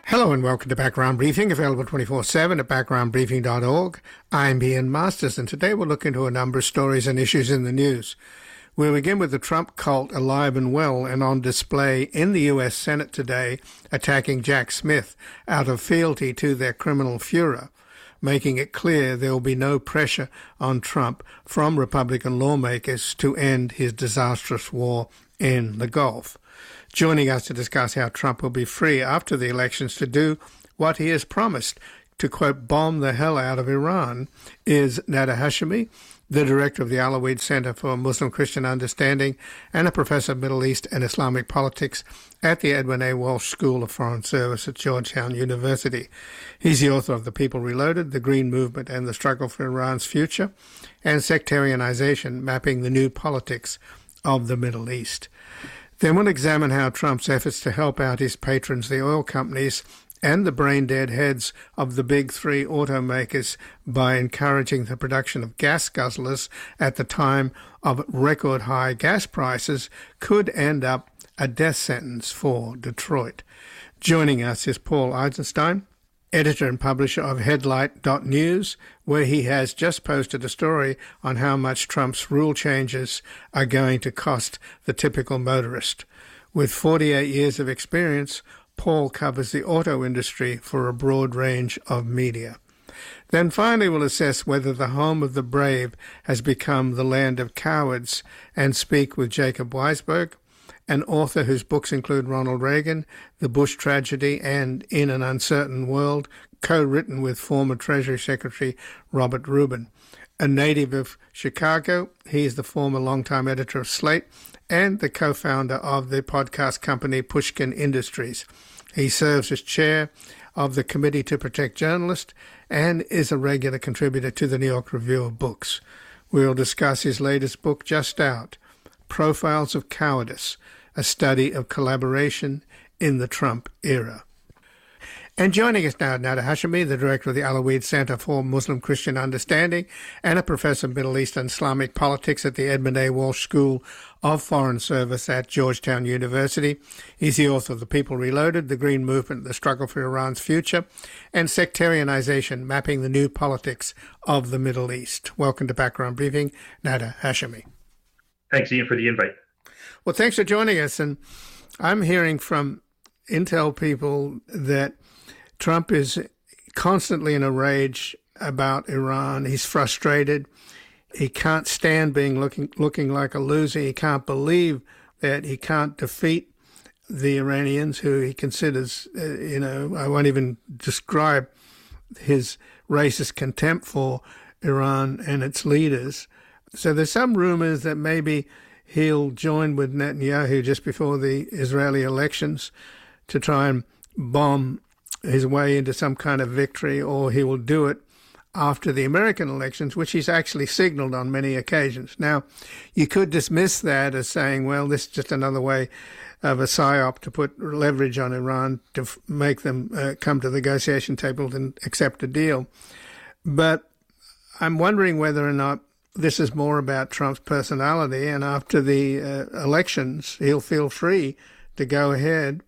Hello and welcome to Background Briefing, available 24/7 at backgroundbriefing.org. I'm Ian Masters, and today we'll look into a number of stories and issues in the news. We'll begin with the Trump cult alive and well and on display in the U.S. Senate today, attacking Jack Smith out of fealty to their criminal Führer, making it clear there will be no pressure on Trump from Republican lawmakers to end his disastrous war in the Gulf. Joining us to discuss how Trump will be free after the elections to do what he has promised, to, quote, bomb the hell out of Iran, is Nada Hashemi, the director of the Alaweed Center for Muslim-Christian Understanding and a professor of Middle East and Islamic politics at the Edwin A. Walsh School of Foreign Service at Georgetown University. He's the author of The People Reloaded, The Green Movement and the Struggle for Iran's Future, and Sectarianization, Mapping the New Politics of the Middle East. Then we'll examine how Trump's efforts to help out his patrons, the oil companies, and the brain-dead heads of the big three automakers by encouraging the production of gas guzzlers at the time of record-high gas prices, could end up a death sentence for Detroit. Joining us is Paul Eisenstein, editor and publisher of Headlight.News, where he has just posted a story on how much Trump's rule changes are going to cost the typical motorist. With 48 years of experience, Paul covers the auto industry for a broad range of media. Then finally we'll assess whether the home of the brave has become the land of cowards and speak with Jacob Weisberg, an author whose books include Ronald Reagan, The Bush Tragedy, and In an Uncertain World, co-written with former Treasury Secretary Robert Rubin. A native of Chicago, he is the former longtime editor of Slate and the co-founder of the podcast company Pushkin Industries. He serves as chair of the Committee to Protect Journalists and is a regular contributor to the New York Review of Books. We'll discuss his latest book, just out, Profiles of Cowardice, a study of collaboration in the Trump era. And joining us now, Nada Hashemi, the director of the Alaweed Center for Muslim-Christian Understanding and a professor of Middle East and Islamic politics at the Edmund A. Walsh School of Foreign Service at Georgetown University. He's the author of The People Reloaded, The Green Movement, The Struggle for Iran's Future, and Sectarianization, Mapping the New Politics of the Middle East. Welcome to Background Briefing, Nada Hashemi. Thanks, Ian, for the invite. Well, thanks for joining us. And I'm hearing from intel people that Trump is constantly in a rage about Iran. He's frustrated. He can't stand being looking like a loser. He can't believe that he can't defeat the Iranians, who he considers, I won't even describe his racist contempt for Iran and its leaders. So there's some rumors that maybe he'll join with Netanyahu just before the Israeli elections to try and bomb his way into some kind of victory, or he will do it after the American elections, which he's actually signaled on many occasions. Now, you could dismiss that as saying, well, this is just another way of a psyop to put leverage on Iran to make them come to the negotiation table and accept a deal. But I'm wondering whether or not this is more about Trump's personality, and after the elections, he'll feel free to go ahead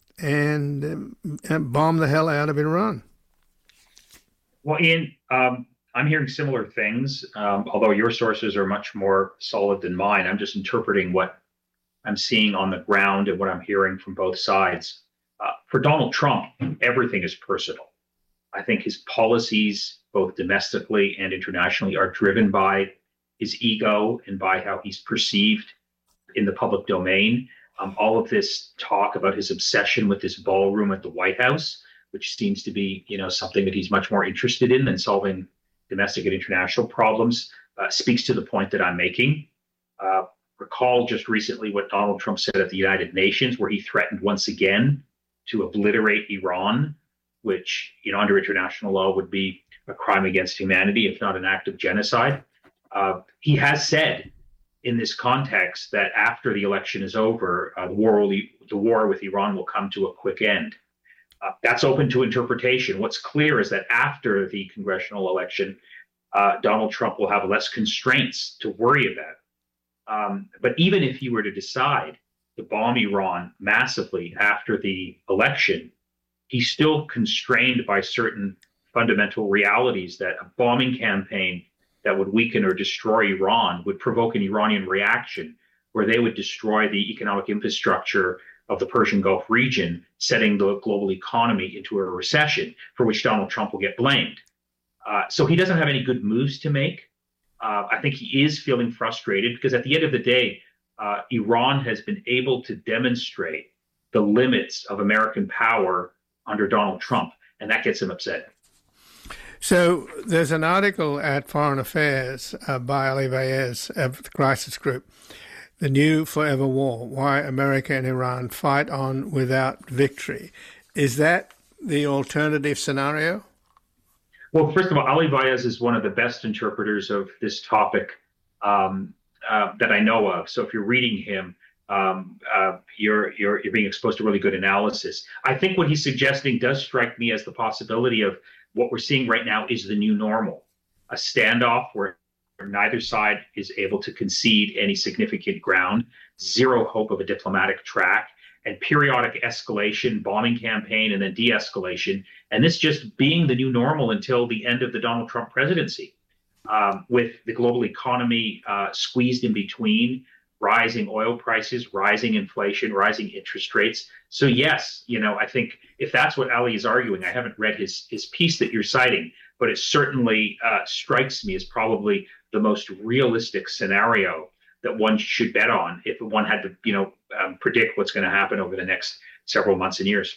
and bomb the hell out of Iran. Well, Ian, I'm hearing similar things, although your sources are much more solid than mine. I'm just interpreting what I'm seeing on the ground and what I'm hearing from both sides. For Donald Trump, everything is personal. I think his policies, both domestically and internationally, are driven by his ego and by how he's perceived in the public domain. All of this talk about his obsession with this ballroom at the White House, which seems to be, something that he's much more interested in than solving domestic and international problems, speaks to the point that I'm making. Recall just recently what Donald Trump said at the United Nations, where he threatened once again to obliterate Iran, which, under international law would be a crime against humanity, if not an act of genocide. He has said in this context that after the election is over, the war with Iran will come to a quick end. That's open to interpretation. What's clear is that after the congressional election, Donald Trump will have less constraints to worry about. But even if he were to decide to bomb Iran massively after the election, he's still constrained by certain fundamental realities that a bombing campaign that would weaken or destroy Iran would provoke an Iranian reaction where they would destroy the economic infrastructure of the Persian Gulf region, setting the global economy into a recession for which Donald Trump will get blamed. So he doesn't have any good moves to make. I think he is feeling frustrated because at the end of the day, Iran has been able to demonstrate the limits of American power under Donald Trump, and that gets him upset. So there's an article at Foreign Affairs by Ali Vaez of the Crisis Group, The New Forever War, Why America and Iran Fight On Without Victory. Is that the alternative scenario? Well, first of all, Ali Vaez is one of the best interpreters of this topic that I know of. So if you're reading him, you're being exposed to really good analysis. I think what he's suggesting does strike me as the possibility of what we're seeing right now is the new normal, a standoff where neither side is able to concede any significant ground, zero hope of a diplomatic track, and periodic escalation, bombing campaign, and then de-escalation. And this just being the new normal until the end of the Donald Trump presidency, with the global economy squeezed in between, rising oil prices, rising inflation, rising interest rates. So yes, I think if that's what Ali is arguing, I haven't read his piece that you're citing, but it certainly strikes me as probably the most realistic scenario that one should bet on if one had to, predict what's going to happen over the next several months and years.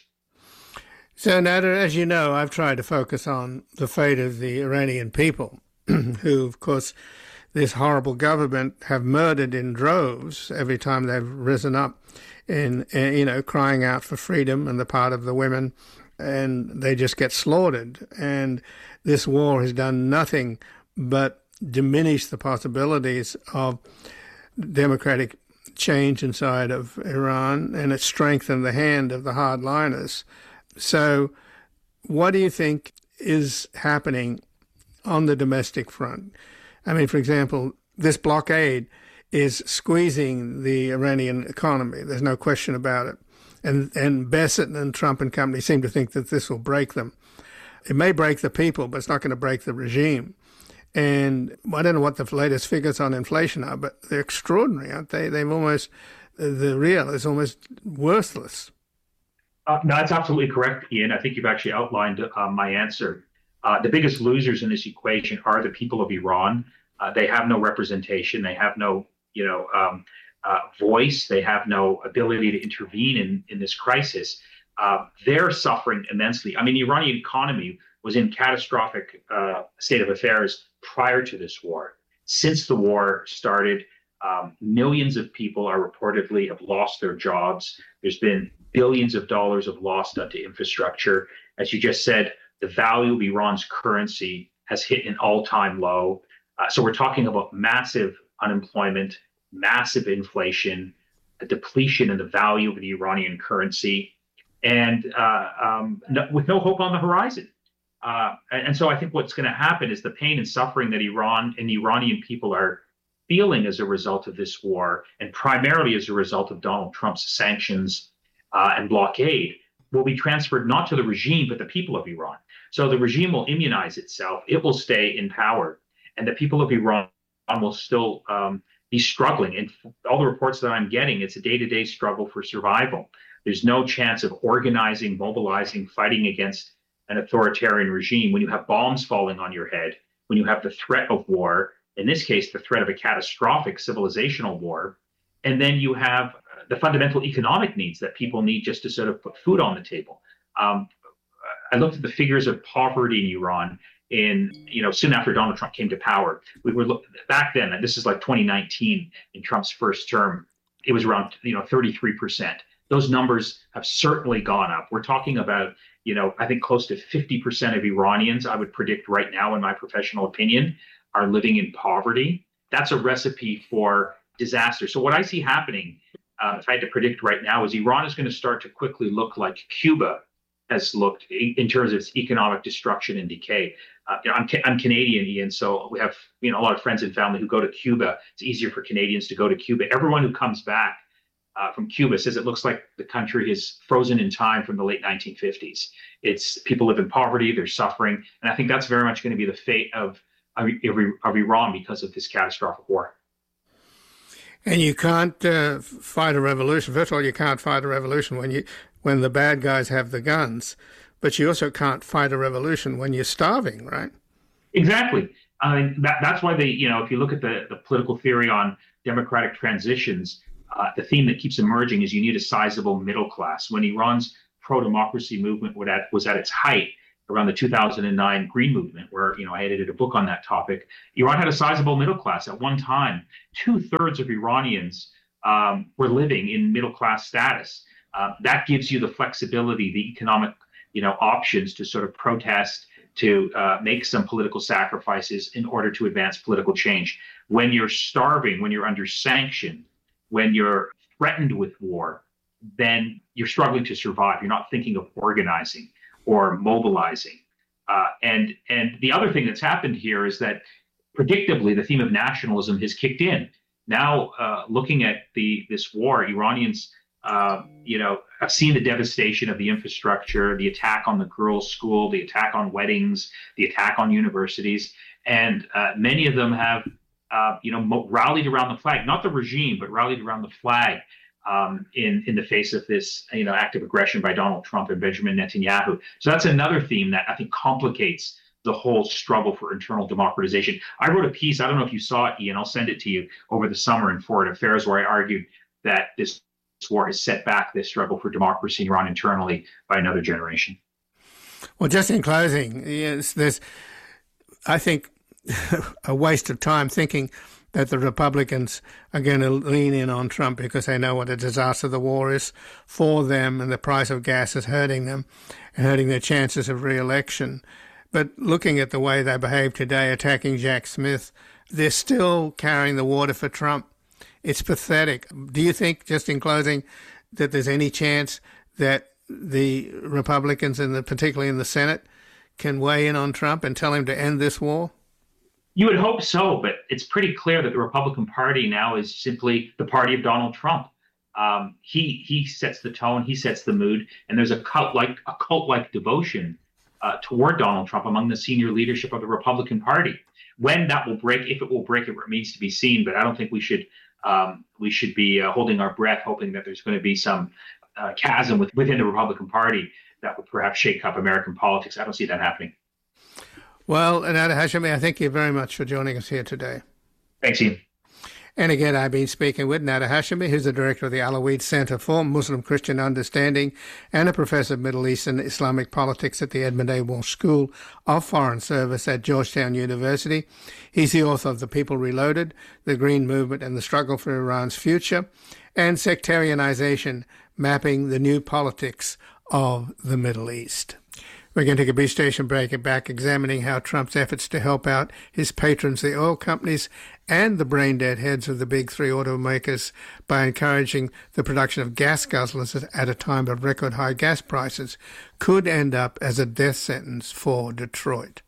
So, Nader, as you know, I've tried to focus on the fate of the Iranian people, who, of course, this horrible government have murdered in droves every time they've risen up in, crying out for freedom on the part of the women, and they just get slaughtered. And this war has done nothing but diminish the possibilities of democratic change inside of Iran, and it strengthened the hand of the hardliners. So what do you think is happening on the domestic front? I mean, for example, this blockade is squeezing the Iranian economy. There's no question about it. And Bessent and Trump and company seem to think that this will break them. It may break the people, but it's not going to break the regime. And I don't know what the latest figures on inflation are, but they're extraordinary, aren't they? The real is almost worthless. No, that's absolutely correct, Ian. I think you've actually outlined my answer. The biggest losers in this equation are the people of Iran. They have no representation. They have no, voice. They have no ability to intervene in this crisis. They're suffering immensely. I mean, the Iranian economy was in catastrophic state of affairs prior to this war. Since the war started, millions of people are reportedly have lost their jobs. There's been billions of dollars of loss done to infrastructure. As you just said, the value of Iran's currency has hit an all-time low. So we're talking about massive unemployment, massive inflation, a depletion in the value of the Iranian currency, and with no hope on the horizon. And so I think what's going to happen is the pain and suffering that Iran and the Iranian people are feeling as a result of this war, and primarily as a result of Donald Trump's sanctions and blockade, will be transferred not to the regime, but the people of Iran. So the regime will immunize itself. It will stay in power. And the people of Iran will still be struggling. And all the reports that I'm getting, it's a day-to-day struggle for survival. There's no chance of organizing, mobilizing, fighting against an authoritarian regime when you have bombs falling on your head, when you have the threat of war, in this case, the threat of a catastrophic civilizational war, and then you have the fundamental economic needs that people need just to sort of put food on the table. I looked at the figures of poverty in Iran soon after Donald Trump came to power. We were back then, and this is like 2019 in Trump's first term, it was around 33%. Those numbers have certainly gone up. We're talking about I think close to 50% of Iranians, I would predict right now, in my professional opinion, are living in poverty. That's a recipe for disaster. So what I see happening, if I had to predict right now, is Iran is going to start to quickly look like Cuba has looked in terms of its economic destruction and decay. I'm Canadian, Ian, so we have a lot of friends and family who go to Cuba. It's easier for Canadians to go to Cuba. Everyone who comes back from Cuba says it looks like the country is frozen in time from the late 1950s. It's people live in poverty, they're suffering, and I think that's very much going to be the fate of Iran because of this catastrophic war. And you can't fight a revolution. First of all, you can't fight a revolution when the bad guys have the guns, but you also can't fight a revolution when you're starving, right? Exactly. I mean, that's why if you look at the political theory on democratic transitions, the theme that keeps emerging is you need a sizable middle class. When Iran's pro-democracy movement was at its height around the 2009 Green Movement, where I edited a book on that topic, Iran had a sizable middle class. At one time, 2/3 of Iranians were living in middle class status. That gives you the flexibility, the economic options to sort of protest, to make some political sacrifices in order to advance political change. When you're starving, when you're under sanction, when you're threatened with war, then you're struggling to survive. You're not thinking of organizing or mobilizing. And the other thing that's happened here is that predictably the theme of nationalism has kicked in. Now, looking at this war, Iranians have seen the devastation of the infrastructure, the attack on the girls' school, the attack on weddings, the attack on universities, and many of them have rallied around the flag, not the regime, but rallied around the flag in the face of this act of aggression by Donald Trump and Benjamin Netanyahu. So that's another theme that I think complicates the whole struggle for internal democratization. I wrote a piece, I don't know if you saw it, Ian, I'll send it to you, over the summer in Foreign Affairs, where I argued that this war has set back this struggle for democracy in Iran internally by another generation. Well, just in closing, there's, I think, a waste of time thinking that the Republicans are going to lean in on Trump because they know what a disaster the war is for them and the price of gas is hurting them and hurting their chances of re-election. But looking at the way they behave today, attacking Jack Smith, they're still carrying the water for Trump. It's pathetic. Do you think, just in closing, that there's any chance that the Republicans, particularly in the Senate, can weigh in on Trump and tell him to end this war? You would hope so, but it's pretty clear that the Republican Party now is simply the party of Donald Trump. He sets the tone, he sets the mood, and there's a cult-like devotion toward Donald Trump among the senior leadership of the Republican Party. When that will break, if it will break, it remains to be seen. But I don't think we should be holding our breath, hoping that there's going to be some chasm within the Republican Party that would perhaps shake up American politics. I don't see that happening. Well, Nader Hashemi, I thank you very much for joining us here today. Thanks, Ian. And again, I've been speaking with Nader Hashemi, who's the director of the Alawite Center for Muslim-Christian Understanding and a professor of Middle East and Islamic politics at the Edmund A. Walsh School of Foreign Service at Georgetown University. He's the author of The People Reloaded, The Green Movement and the Struggle for Iran's Future, and Sectarianization, Mapping the New Politics of the Middle East. We're going to take a brief station break and back examining how Trump's efforts to help out his patrons, the oil companies, and the brain-dead heads of the big three automakers by encouraging the production of gas guzzlers at a time of record high gas prices could end up as a death sentence for Detroit.